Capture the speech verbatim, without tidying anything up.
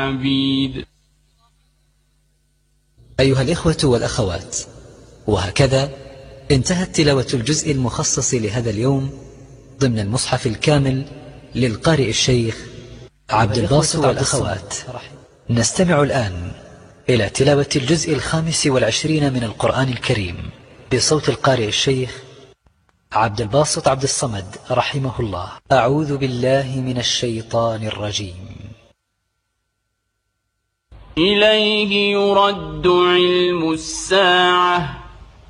عبيد. أيها الإخوة والأخوات، وهكذا انتهت تلاوة الجزء المخصص لهذا اليوم ضمن المصحف الكامل للقارئ الشيخ عبد الباسط عبد الصمد. نستمع الآن إلى تلاوة الجزء الخامس والعشرين من القرآن الكريم بصوت القارئ الشيخ عبد الباسط عبد الصمد رحمه الله. أعوذ بالله من الشيطان الرجيم. إليه يرد علم الساعة